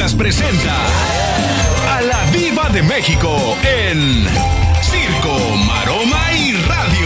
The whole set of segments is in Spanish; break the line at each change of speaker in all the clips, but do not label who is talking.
Lucas presenta a la Diva de México en Circo, Maroma y Radio.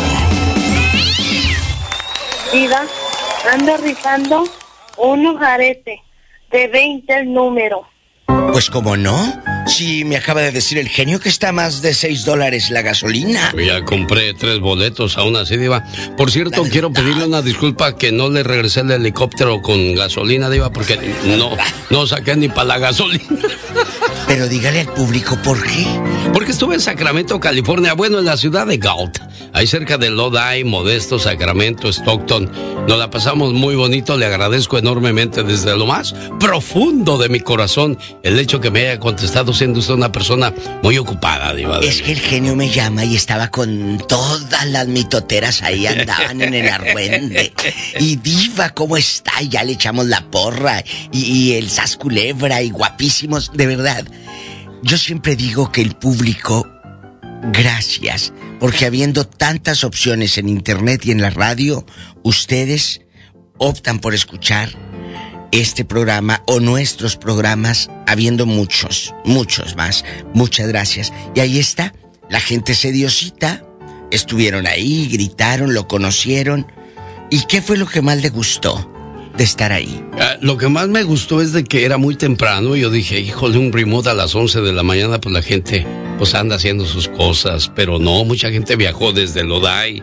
Diva, ando rifando unos aretes de 20 el número.
Pues cómo no, si me acaba de decir el genio que está a más de $6 la gasolina.
Ya compré 3 boletos, aún así, Diva. Por cierto, quiero pedirle una disculpa que no le regresé el helicóptero con gasolina, Diva, porque no saqué ni para la gasolina.
Pero dígale al público por qué.
Porque estuve en Sacramento, California, bueno, en la ciudad de Galt, ahí cerca de Lodi, Modesto, Sacramento, Stockton. Nos la pasamos muy bonito, le agradezco enormemente desde lo más profundo de mi corazón el hecho que me haya contestado siendo usted una persona muy ocupada, Diva.
Es que el genio me llama y estaba con todas las mitoteras ahí, andaban en el argüende. Y Diva, ¿cómo está? Y ya le echamos la porra y el sas culebra y guapísimos, de verdad. Yo siempre digo que el público, gracias, porque habiendo tantas opciones en internet y en la radio, ustedes optan por escuchar este programa o nuestros programas, habiendo muchos más. Muchas gracias. Y ahí está, la gente se dio cita, estuvieron ahí, gritaron, lo conocieron. ¿Y qué fue lo que más le gustó de estar ahí?
Lo que más me gustó es de que era muy temprano. Yo dije, híjole, un remote a las 11 de la mañana, pues la gente pues anda haciendo sus cosas. Pero no, mucha gente viajó desde Lodi,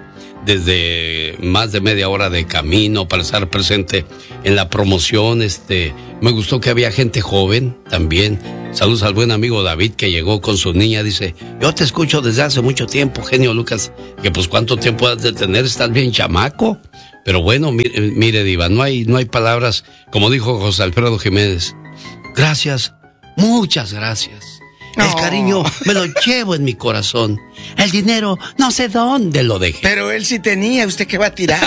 desde más de media hora de camino para estar presente en la promoción. Me gustó que había gente joven también. Saludos al buen amigo David que llegó con su niña. Dice, yo te escucho desde hace mucho tiempo, genio Lucas. Que pues cuánto tiempo has de tener, estás bien chamaco. Pero bueno, mire Diva, no hay palabras, como dijo José Alfredo Jiménez. Gracias, muchas gracias. El cariño me lo llevo en mi corazón. El dinero no sé dónde lo dejé.
Pero él sí tenía, ¿usted qué va a tirar?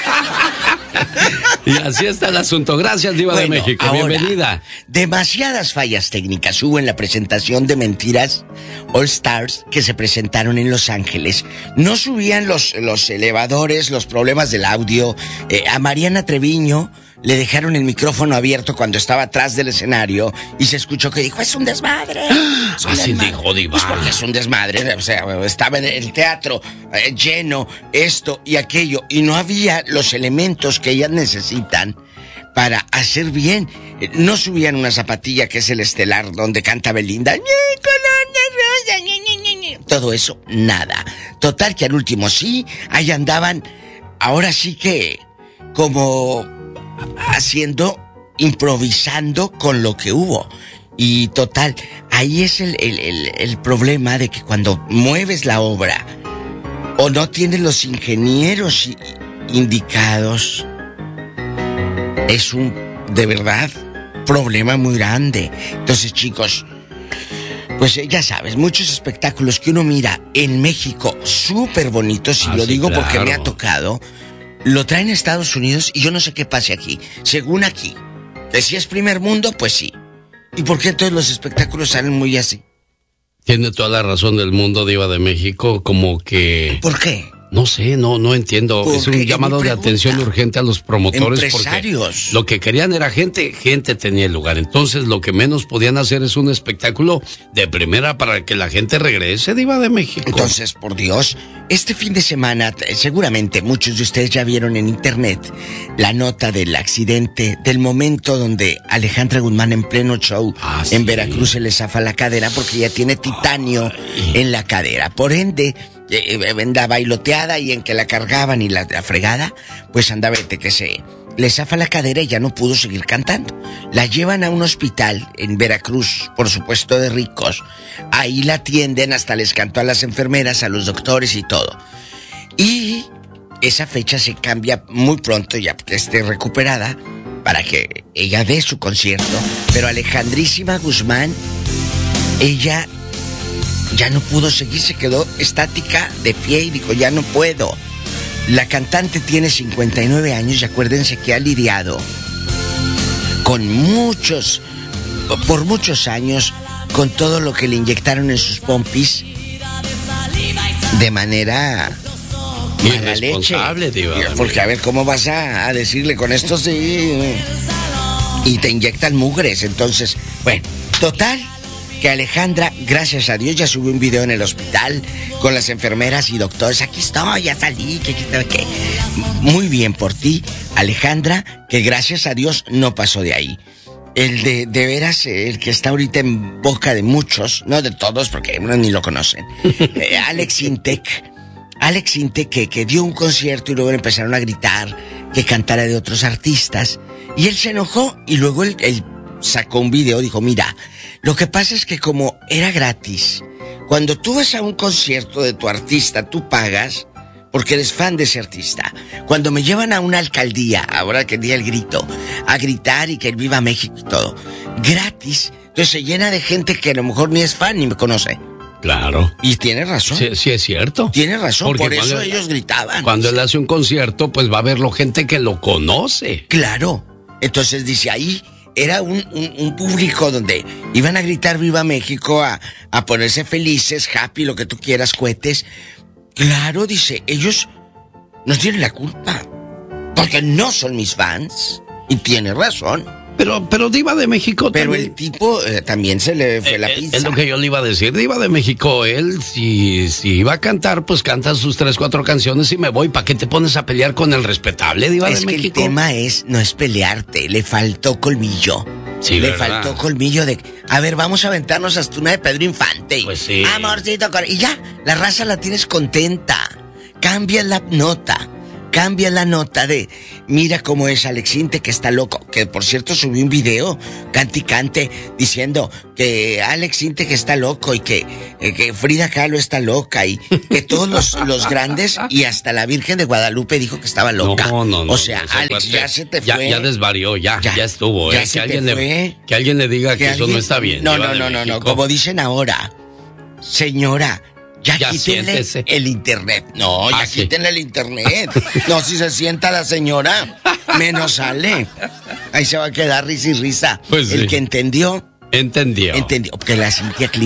Y así está el asunto. Gracias, Diva de México. Ahora, bienvenida.
Demasiadas fallas técnicas hubo en la presentación de Mentiras All Stars que se presentaron en Los Ángeles. No subían los elevadores, los problemas del audio. A Mariana Treviño le dejaron el micrófono abierto cuando estaba atrás del escenario y se escuchó que dijo, es un desmadre.
Así dijo Diva.
Pues porque es un desmadre, o sea, estaba en el teatro lleno, esto y aquello, y no había los elementos que ellas necesitan para hacer bien. No subían una zapatilla que es el estelar donde canta Belinda. Todo eso, nada. Total que al último sí, ahí andaban, ahora sí que como improvisando con lo que hubo. Y total, ahí es el problema de que cuando mueves la obra o no tienes los ingenieros indicados, es de verdad, problema muy grande. Entonces, chicos, pues ya sabes, muchos espectáculos que uno mira en México, súper bonitos, y lo digo claro, porque me ha tocado, lo traen a Estados Unidos y yo no sé qué pase aquí. Según aquí, que si es primer mundo, pues sí. ¿Y por qué todos los espectáculos salen muy así?
Tiene toda la razón del mundo, Diva de México, como que...
¿Por qué?
No sé, no entiendo. Es un llamado de atención urgente a los promotores. Empresarios. Porque lo que querían era gente tenía el lugar. Entonces lo que menos podían hacer es un espectáculo de primera para que la gente regrese, Diva de México.
Entonces, por Dios, este fin de semana seguramente muchos de ustedes ya vieron en internet la nota del accidente, del momento donde Alejandra Guzmán en pleno show en Veracruz se le zafa la cadera porque ya tiene titanio en la cadera. Por ende, andaba bailoteada y en que la cargaban y la fregada, pues andaba que se le zafa la cadera y ya no pudo seguir cantando. La llevan a un hospital en Veracruz, por supuesto de ricos. Ahí la atienden, hasta les cantó a las enfermeras, a los doctores y todo. Y esa fecha se cambia muy pronto, ya que esté recuperada, para que ella dé su concierto. Pero Alejandrísima Guzmán, ella ya no pudo seguir, se quedó estática de pie y dijo, ya no puedo. La cantante tiene 59 años y acuérdense que ha lidiado por muchos años, con todo lo que le inyectaron en sus pompis de manera
irresponsable, Diva.
Porque a ver, ¿cómo vas a decirle con esto sí? Y te inyectan mugres, entonces Bueno, total, que Alejandra, gracias a Dios, ya subió un video en el hospital con las enfermeras y doctores. Aquí estoy, ya salí, que muy bien por ti, Alejandra, que gracias a Dios no pasó de ahí. El de veras, el que está ahorita en boca de muchos, no de todos, porque uno ni lo conocen. Alex Intec, que dio un concierto y luego empezaron a gritar que cantara de otros artistas. Y él se enojó y luego él sacó un video, dijo, mira, lo que pasa es que como era gratis, cuando tú vas a un concierto de tu artista, tú pagas porque eres fan de ese artista. Cuando me llevan a una alcaldía, ahora que di el grito, a gritar y que el Viva México y todo, gratis, entonces se llena de gente que a lo mejor ni es fan ni me conoce.
Claro.
Y tiene razón.
Sí, es cierto.
Tiene razón,
porque
por eso ellos gritaban.
Cuando él hace un concierto, pues va a verlo gente que lo conoce.
Claro. Entonces dice, ahí era un público donde iban a gritar Viva México, a ponerse felices, happy, lo que tú quieras, cohetes. Claro, dice, ellos no tienen la culpa, porque no son mis fans. Y tiene razón.
Pero Diva de México
pero
también...
el tipo también se le fue la pizza.
Es lo que yo le iba a decir. Diva de México, él si iba a cantar, pues canta sus 3, 4 canciones y me voy. ¿Para qué te pones a pelear con el respetable Diva de México? Es que
el tema no es pelearte, le faltó colmillo.
Sí,
le
¿verdad?
faltó colmillo de... A ver, vamos a aventarnos hasta una de Pedro Infante.
Pues sí.
Amorcito, y ya, la raza la tienes contenta. Cambia la nota de... Mira cómo es Alex Intec, que está loco. Que, por cierto, subí un video, cante, diciendo que Alex Intec está loco y que Frida Kahlo está loca y que todos los grandes y hasta la Virgen de Guadalupe dijo que estaba loca.
No.
O sea, Alex, ya se te fue.
Ya desvarió, ya estuvo.
Ya
que,
se
alguien
te fue.
que alguien le diga que eso no está bien.
No. Como dicen ahora, señora... Ya quítenle
siéntese.
el internet. No, ya quítenle el internet. No, si se sienta la señora, menos sale. Ahí se va a quedar risa y risa.
Pues
el
sí.
que entendió.
Entendió.
Que la Cintia